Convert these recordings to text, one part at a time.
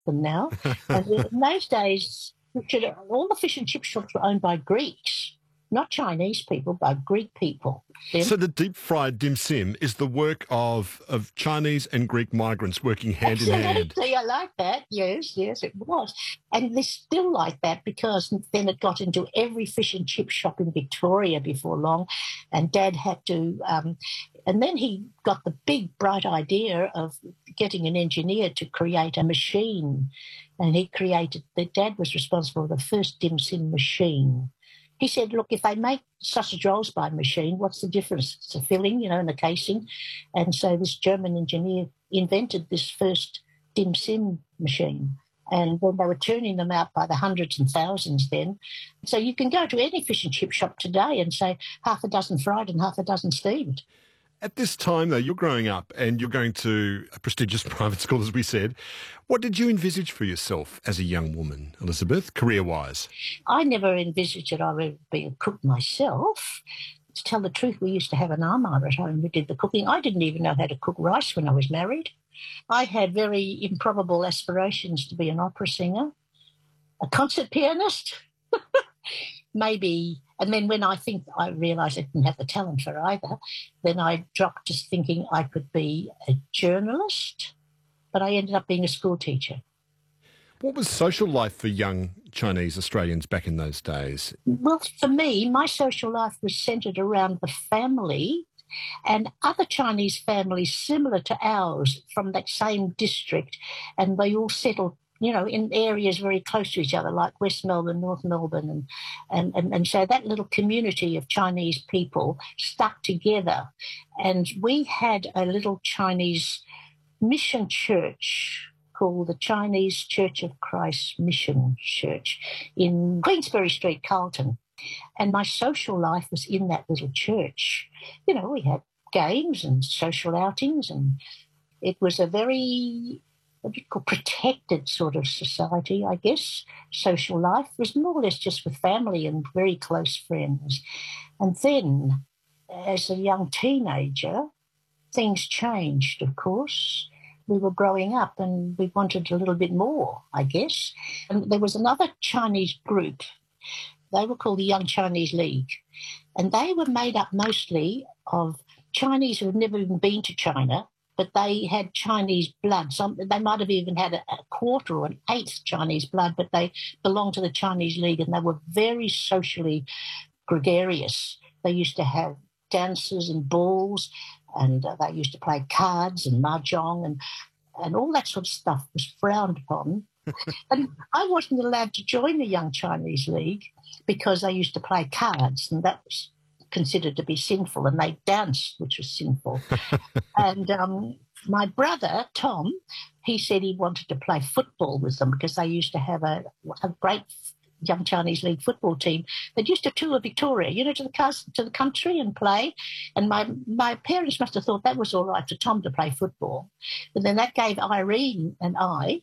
them now. And in those days, Richard, all the fish and chip shops were owned by Greeks, not Chinese people, by Greek people. Then, So the deep-fried dim sim is the work of Chinese and Greek migrants working hand in hand. absolutely, I like that. Yes, yes, it was. And they're still like that because then it got into every fish and chip shop in Victoria before long. And Dad had to, and then he got the big, bright idea of getting an engineer to create a machine. And Dad was responsible for the first dim sim machine. He said, look, if they make sausage rolls by machine, what's the difference? It's a filling, and a casing. And so this German engineer invented this first dim sim machine. And then they were turning them out by the hundreds and thousands then. So you can go to any fish and chip shop today and say half a dozen fried and half a dozen steamed. At this time, though, you're growing up and you're going to a prestigious private school, as we said. What did you envisage for yourself as a young woman, Elizabeth, career-wise? I never envisaged that I would be a cook myself. To tell the truth, we used to have an armour at home who did the cooking. I didn't even know how to cook rice when I was married. I had very improbable aspirations to be an opera singer, a concert pianist, maybe. And then when I realised I didn't have the talent for either, then I dropped to thinking I could be a journalist, but I ended up being a school teacher. What was social life for young Chinese Australians back in those days? Well, for me, my social life was centred around the family and other Chinese families similar to ours from that same district, and they all settled in areas very close to each other, like West Melbourne, North Melbourne, and so that little community of Chinese people stuck together. And we had a little Chinese mission church called the Chinese Church of Christ Mission Church in Queensbury Street, Carlton. And my social life was in that little church. We had games and social outings, and it was a very protected sort of society, I guess. Social life was more or less just with family and very close friends. And then, as a young teenager, things changed, of course. We were growing up and we wanted a little bit more, I guess. And there was another Chinese group. They were called the Young Chinese League. And they were made up mostly of Chinese who had never even been to China, but they had Chinese blood. They might have even had a quarter or an eighth Chinese blood, but they belonged to the Chinese League and they were very socially gregarious. They used to have dances and balls, and they used to play cards and mahjong, and all that sort of stuff was frowned upon. And I wasn't allowed to join the Young Chinese League because they used to play cards, and that was considered to be sinful, and they danced, which was sinful. And my brother, Tom, he said he wanted to play football with them because they used to have a great Young Chinese League football team that used to tour Victoria, to the country and play. And my parents must have thought that was all right for Tom to play football. But then that gave Irene and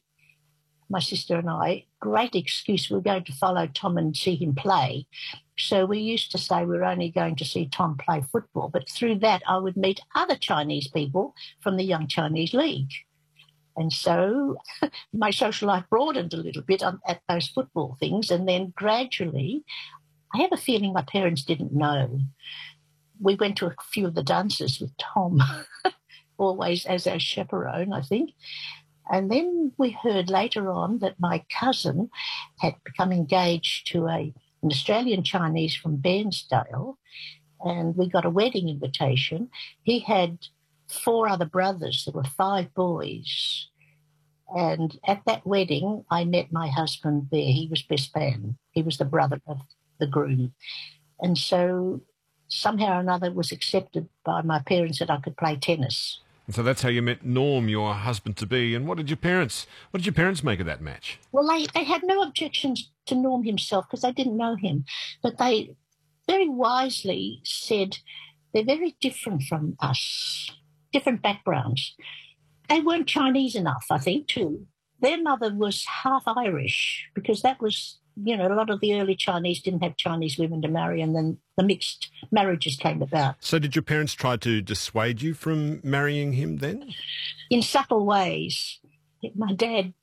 my sister and I, great excuse. We were going to follow Tom and see him play. So we used to say we were only going to see Tom play football. But through that, I would meet other Chinese people from the Young Chinese League. And so my social life broadened a little bit at those football things. And then gradually, I have a feeling my parents didn't know. We went to a few of the dances with Tom, always as our chaperone, I think. And then we heard later on that my cousin had become engaged to an Australian Chinese from Bairnsdale, and we got a wedding invitation. He had 4 other brothers. There were 5 boys. And at that wedding, I met my husband there. He was best man. He was the brother of the groom. And so somehow or another it was accepted by my parents that I could play tennis. And so that's how you met Norm, your husband-to-be. And what did your parents make of that match? Well, they had no objections to Norm himself because they didn't know him. But they very wisely said they're very different from us, different backgrounds. They weren't Chinese enough, I think, too. Their mother was half Irish because that was, a lot of the early Chinese didn't have Chinese women to marry, and then the mixed marriages came about. So did your parents try to dissuade you from marrying him then? In subtle ways. My dad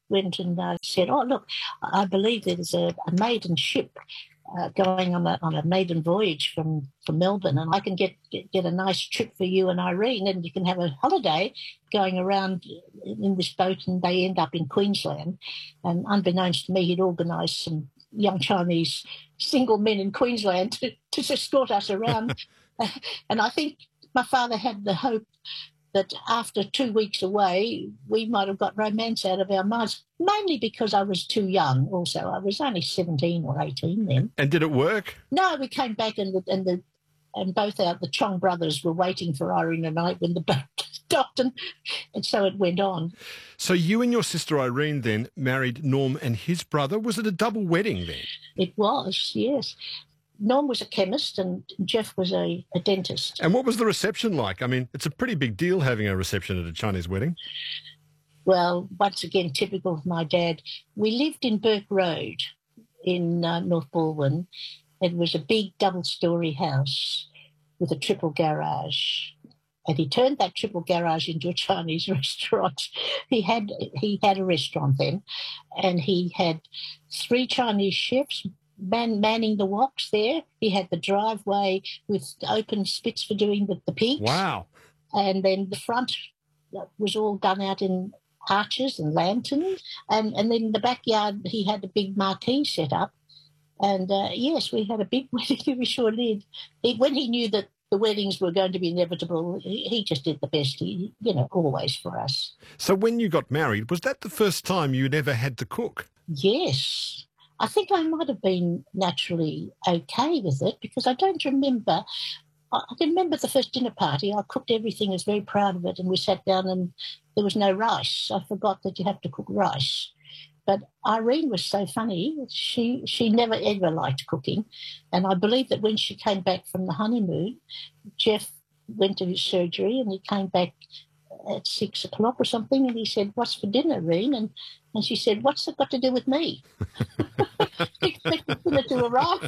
went and said, "Oh, look, I believe there's a maiden ship going on a maiden voyage from Melbourne, and I can get a nice trip for you and Irene, and you can have a holiday going around in this boat." And they end up in Queensland. And unbeknownst to me, he'd organised some young Chinese single men in Queensland to escort us around. And I think my father had the hope that after 2 weeks away, we might have got romance out of our minds, mainly because I was too young also. I was only 17 or 18 then. And did it work? No, we came back and both the Chong brothers were waiting for Irene and I when the boat docked, and so it went on. So you and your sister Irene then married Norm and his brother. Was it a double wedding then? It was, yes. Norm was a chemist and Jeff was a dentist. And what was the reception like? I mean, it's a pretty big deal having a reception at a Chinese wedding. Well, once again, typical of my dad, we lived in Burke Road in North Balwyn. It was a big double-storey house with a triple garage. And he turned that triple garage into a Chinese restaurant. He had a restaurant then, and he had 3 Chinese chefs manning the woks there. He had the driveway with open spits for doing the pigs. Wow. And then the front was all done out in arches and lanterns. And then the backyard, he had a big marquee set up. And, yes, we had a big wedding. We sure did. When he knew that the weddings were going to be inevitable, he just did the best, always for us. So when you got married, was that the first time you'd ever had to cook? Yes. I think I might have been naturally okay with it because I don't remember. I can remember the first dinner party. I cooked everything, I was very proud of it, and we sat down and there was no rice. I forgot that you have to cook rice. But Irene was so funny. She never, ever liked cooking. And I believe that when she came back from the honeymoon, Jeff went to his surgery and he came back at 6 o'clock or something, and he said, "What's for dinner, Irene?" And she said, "What's it got to do with me?" She expected dinner to arrive.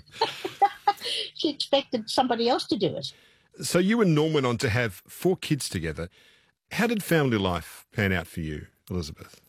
She expected somebody else to do it. So you and Norm went on to have 4 kids together. How did family life pan out for you, Elizabeth?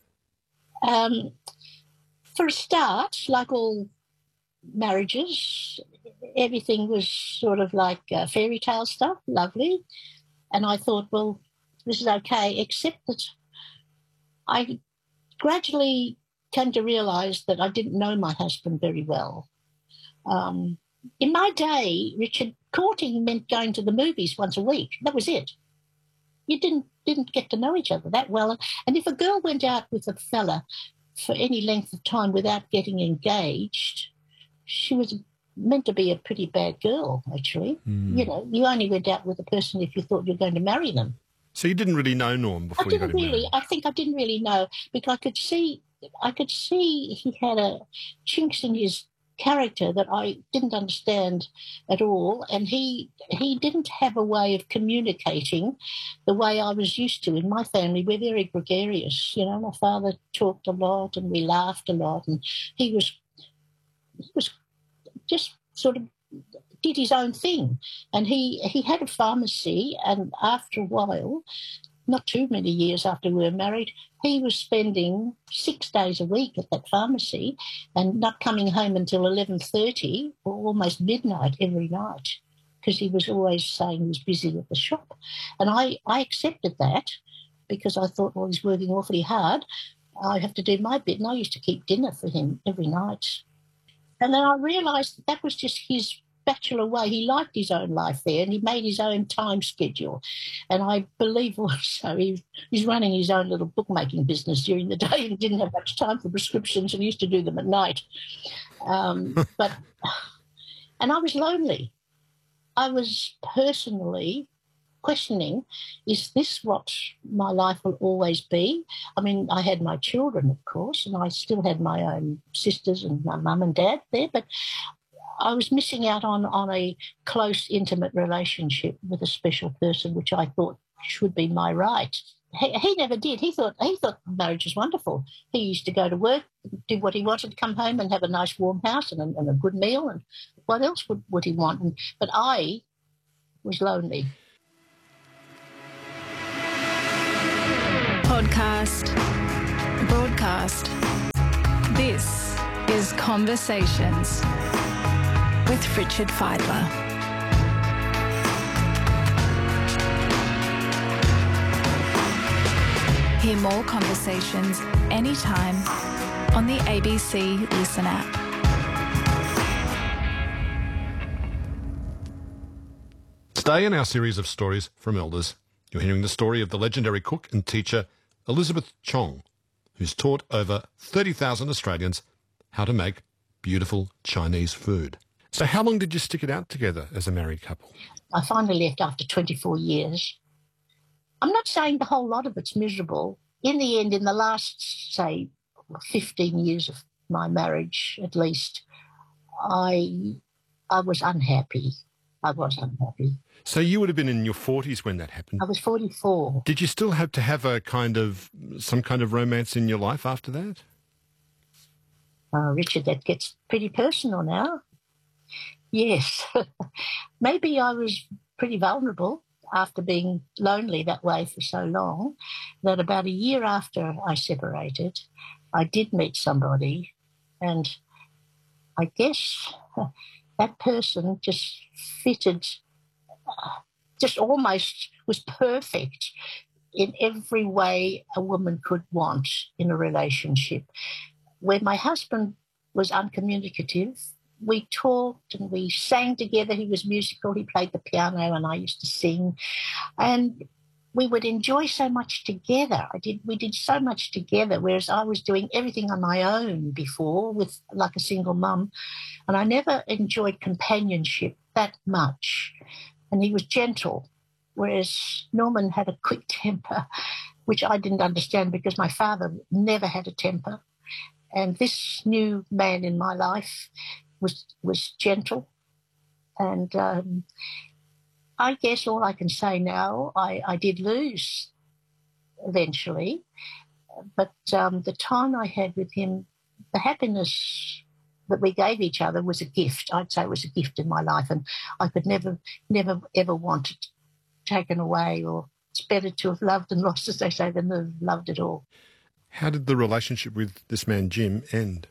For a start, like all marriages, everything was sort of like fairy tale stuff, lovely. And I thought, well, this is okay, except that I gradually came to realise that I didn't know my husband very well. In my day, Richard, courting meant going to the movies once a week. That was it. You didn't get to know each other that well. And if a girl went out with a fella for any length of time without getting engaged, she was meant to be a pretty bad girl, actually. You only went out with a person if you thought you were going to marry them. So you didn't really know Norm before you got him married? I think I didn't really know, because I could see he had a chinks in his character that I didn't understand at all, and he didn't have a way of communicating the way I was used to. In my family, we're very gregarious. My father talked a lot and we laughed a lot, and he was just sort of did his own thing. And he had a pharmacy, and after a while, not too many years after we were married, he was spending 6 days a week at that pharmacy and not coming home until 11:30 or almost midnight every night, because he was always saying he was busy at the shop. And I accepted that because I thought, well, he's working awfully hard. I have to do my bit. And I used to keep dinner for him every night. And then I realised that was just his bachelor way. He liked his own life there, and he made his own time schedule. And I believe also he's running his own little bookmaking business during the day and didn't have much time for prescriptions and used to do them at night. And I was lonely. I was personally questioning, is this what my life will always be? I mean, I had my children, of course, and I still had my own sisters and my mum and dad there, but I was missing out on a close, intimate relationship with a special person, which I thought should be my right. He never did. He thought marriage was wonderful. He used to go to work, do what he wanted, come home and have a nice warm house and a good meal, and what else would he want? But I was lonely. Podcast. podcast. This is Conversations with Richard Fidler. Hear more conversations anytime on the ABC Listen app. Today in our series of stories from elders, you're hearing the story of the legendary cook and teacher Elizabeth Chong, who's taught over 30,000 Australians how to make beautiful Chinese food. So how long did you stick it out together as a married couple? I finally left after 24 years. I'm not saying the whole lot of it's miserable. In the end, in the last, say, 15 years of my marriage, at least, I was unhappy. So you would have been in your 40s when that happened. I was 44. Did you still have to have some kind of romance in your life after that? Richard, that gets pretty personal now. Yes. Maybe I was pretty vulnerable after being lonely that way for so long, that about a year after I separated, I did meet somebody, and I guess that person just fitted, just almost was perfect in every way a woman could want in a relationship. When my husband was uncommunicative, we talked and we sang together. He was musical. He played the piano and I used to sing. And we would enjoy so much together. We did so much together, whereas I was doing everything on my own before with like a single mum. And I never enjoyed companionship that much. And he was gentle, whereas Norman had a quick temper, which I didn't understand because my father never had a temper. And this new man in my life was gentle. And I guess all I can say now, I did lose eventually. But the time I had with him, the happiness that we gave each other was a gift. I'd say it was a gift in my life. And I could never, ever want it taken away. Or it's better to have loved and lost, as they say, than to have loved at all. How did the relationship with this man, Jim, end?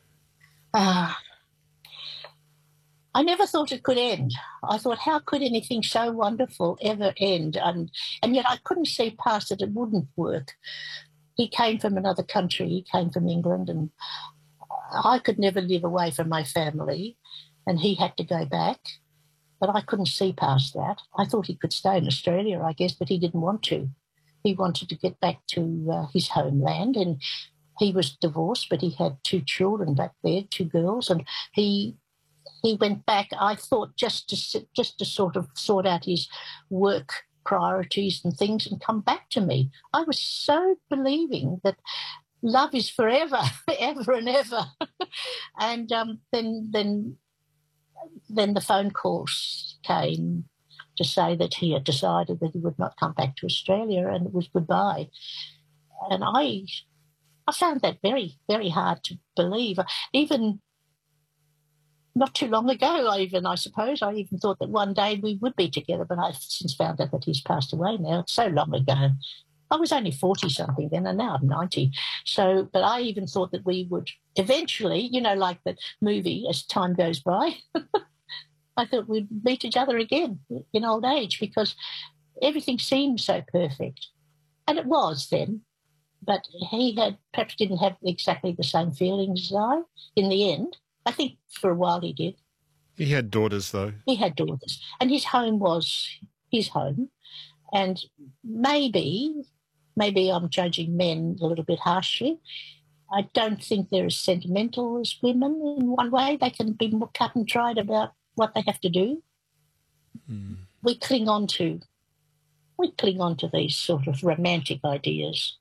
I never thought it could end. I thought, how could anything so wonderful ever end? And yet I couldn't see past it. It wouldn't work. He came from another country. He came from England, and I could never live away from my family, and he had to go back. But I couldn't see past that. I thought he could stay in Australia, I guess, but he didn't want to. He wanted to get back to his homeland, and he was divorced, but he had 2 children back there, 2 girls, and he went back, I thought, just to sort of sort out his work priorities and things and come back to me. I was so believing that love is forever, ever and ever. And then the phone calls came to say that he had decided that he would not come back to Australia, and it was goodbye. And I found that very, very hard to believe. Even not too long ago, I suppose, I even thought that one day we would be together, but I've since found out that he's passed away now. It's so long ago. I was only 40-something then, and now I'm 90. So, but I even thought that we would eventually, like that movie, as time goes by, I thought we'd meet each other again in old age because everything seemed so perfect. And it was then, but he perhaps didn't have exactly the same feelings as I in the end. I think for a while he did. He had daughters, though. He had daughters. And his home was his home. And maybe I'm judging men a little bit harshly. I don't think they're as sentimental as women in one way. They can be more cut and dried about what they have to do. Mm. We cling on to these sort of romantic ideas.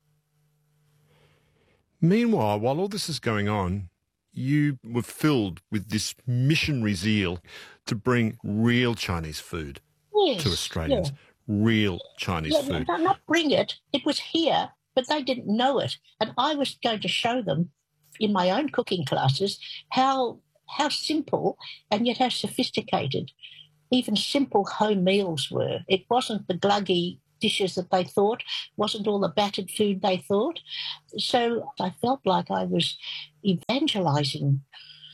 Meanwhile, while all this is going on, you were filled with this missionary zeal to bring real Chinese food to Australians. Yeah. Real Chinese food. Not bring it. It was here, but they didn't know it. And I was going to show them in my own cooking classes how simple and yet how sophisticated even simple home meals were. It wasn't the gluggy dishes that they thought, wasn't all the battered food they thought. So I felt like I was evangelizing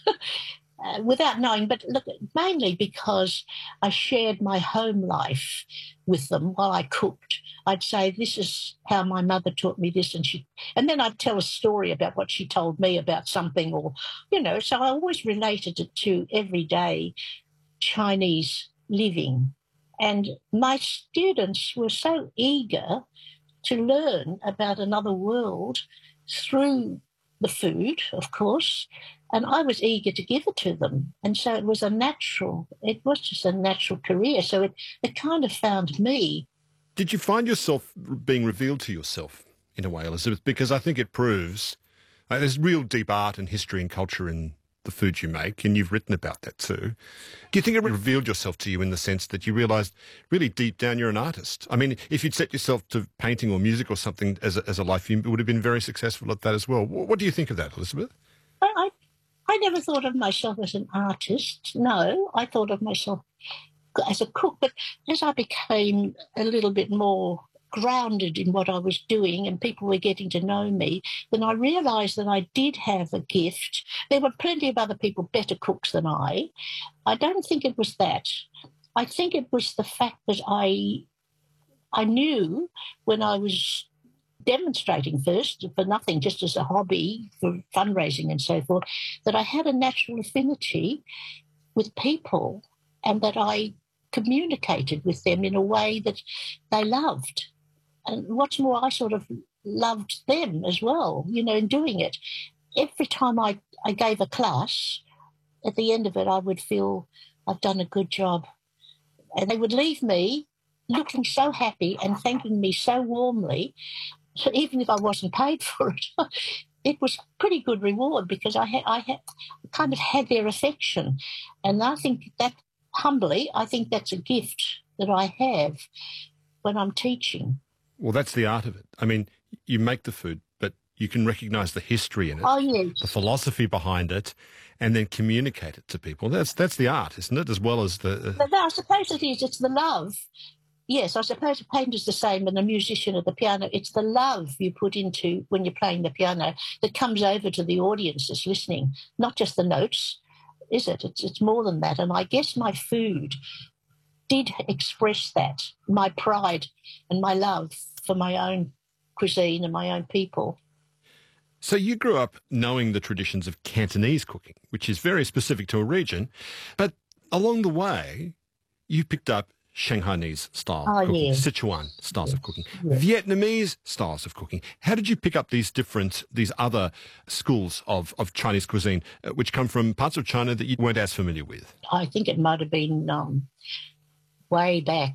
without knowing, but look, mainly because I shared my home life with them while I cooked. I'd say, this is how my mother taught me this, and then I'd tell a story about what she told me about something, or, so I always related it to everyday Chinese living. And my students were so eager to learn about another world through the food, of course, and I was eager to give it to them. And so it was just a natural career. So it kind of found me. Did you find yourself being revealed to yourself in a way, Elizabeth? Because I think it proves there's real deep art and history and culture in the food you make, and you've written about that too. Do you think it revealed yourself to you in the sense that you realised really deep down you're an artist? I mean, if you'd set yourself to painting or music or something as a life, you would have been very successful at that as well. What do you think of that, Elizabeth? I never thought of myself as an artist. No, I thought of myself as a cook. But as I became a little bit more grounded in what I was doing and people were getting to know me, then I realised that I did have a gift. There were plenty of other people better cooks than I. I don't think it was that. I think it was the fact that I knew when I was demonstrating first, for nothing, just as a hobby, for fundraising and so forth, that I had a natural affinity with people and that I communicated with them in a way that they loved. And what's more, I sort of loved them as well, in doing it. Every time I gave a class, at the end of it, I would feel I've done a good job. And they would leave me looking so happy and thanking me so warmly. So even if I wasn't paid for it, it was pretty good reward because I kind of had their affection. And I think that, humbly, I think that's a gift that I have when I'm teaching. Well, that's the art of it. I mean, you make the food, but you can recognise the history in it, the philosophy behind it, and then communicate it to people. That's the art, isn't it, as well as the... But I suppose it is. It's the love. Yes, I suppose a painter's the same and a musician at the piano. It's the love you put into when you're playing the piano that comes over to the audience that's listening, not just the notes, is it? It's more than that. And I guess my food did express that, my pride and my love for my own cuisine and my own people. So you grew up knowing the traditions of Cantonese cooking, which is very specific to a region, but along the way, you picked up Shanghainese style cooking, yeah. Sichuan styles of cooking, Vietnamese styles of cooking. How did you pick up these other schools of Chinese cuisine, which come from parts of China that you weren't as familiar with? I think it might have been way back,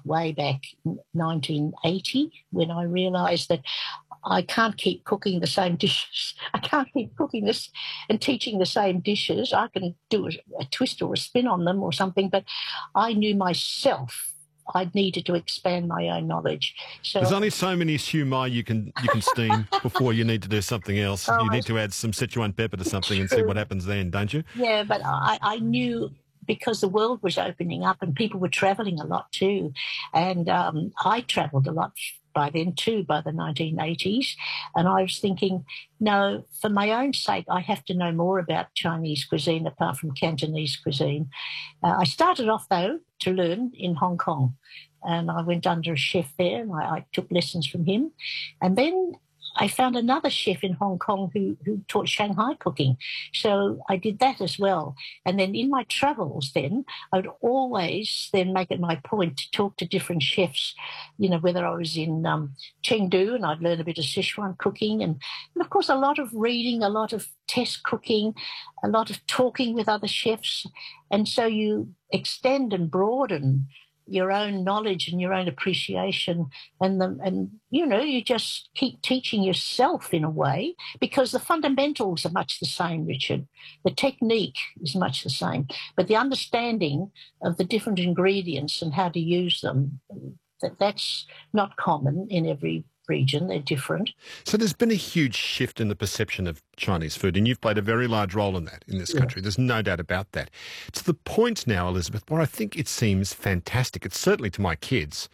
1980, when I realised that I can't keep cooking the same dishes. I can't keep cooking this and teaching the same dishes. I can do a twist or a spin on them or something, but I knew myself I needed to expand my own knowledge. So there's only so many siu mai you can steam before you need to do something else. You need to add some Sichuan pepper to something and see what happens then, don't you? Yeah, but I knew because the world was opening up and people were travelling a lot too. And I travelled a lot by then too, by the 1980s. And I was thinking, no, for my own sake, I have to know more about Chinese cuisine apart from Cantonese cuisine. I started off, though, to learn in Hong Kong. And I went under a chef there and I took lessons from him. And then I found another chef in Hong Kong who taught Shanghai cooking. So I did that as well. And then in my travels then, I would always then make it my point to talk to different chefs, whether I was in Chengdu and I'd learn a bit of Sichuan cooking. And of course, a lot of reading, a lot of test cooking, a lot of talking with other chefs. And so you extend and broaden your own knowledge and your own appreciation, and you just keep teaching yourself in a way, because the fundamentals are much the same, Richard. The technique is much the same, but the understanding of the different ingredients and how to use them, that's not common in every region. They're different. So there's been a huge shift in the perception of Chinese food, and you've played a very large role in that in this country. There's no doubt about that. To the point now, Elizabeth, where I think it seems fantastic, it's certainly to my kids,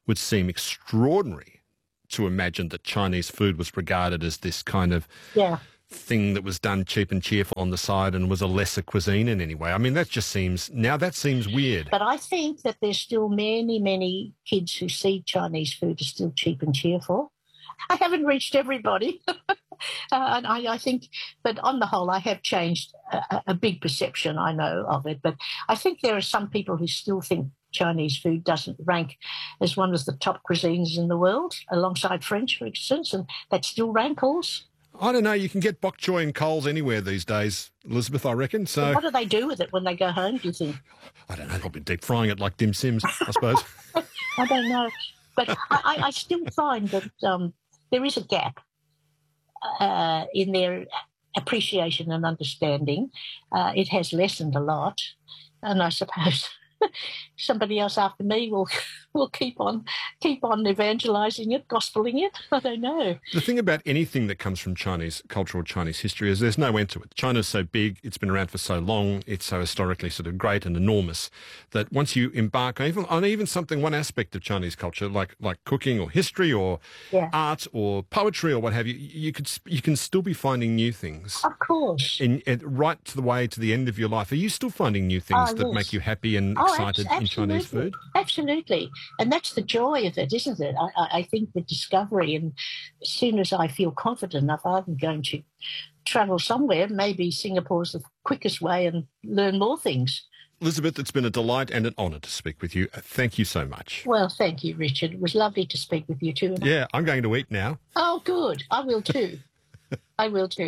would seem extraordinary to imagine that Chinese food was regarded as this kind of thing that was done cheap and cheerful on the side and was a lesser cuisine in any way. I mean, that seems weird. But I think that there's still many, many kids who see Chinese food as still cheap and cheerful. I haven't reached everybody. And I think, but on the whole, I have changed a big perception, I know, of it. But I think there are some people who still think Chinese food doesn't rank as one of the top cuisines in the world, alongside French, for instance, and that still rankles. I don't know. You can get bok choy and Coles anywhere these days, Elizabeth, I reckon. So what do they do with it when they go home, do you think? I don't know. Probably deep frying it like dim sims, I suppose. I don't know. But I still find that there is a gap in their appreciation and understanding. It has lessened a lot. And I suppose somebody else after me will keep on evangelizing it, gospeling it. I don't know. The thing about anything that comes from Chinese culture or Chinese history is there's no end to it. China's so big, it's been around for so long, it's so historically sort of great and enormous that once you embark on even something, one aspect of Chinese culture, like cooking or history or art or poetry or what have you, you can still be finding new things. Of course. And right to the way to the end of your life. Are you still finding new things that make you happy and excited in Chinese food? Absolutely. And that's the joy of it, isn't it? I think the discovery, and as soon as I feel confident enough, I'm going to travel somewhere. Maybe Singapore's the quickest way and learn more things. Elizabeth, it's been a delight and an honour to speak with you. Thank you so much. Well, thank you, Richard. It was lovely to speak with you too. Yeah, I'm going to eat now. Oh, good. I will too. I will too.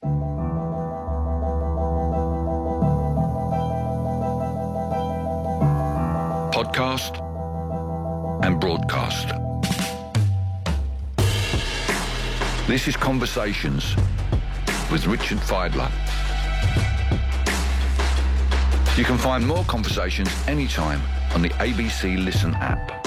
Podcast and broadcast. This is Conversations with Richard Fidler. You can find more conversations anytime on the ABC Listen app.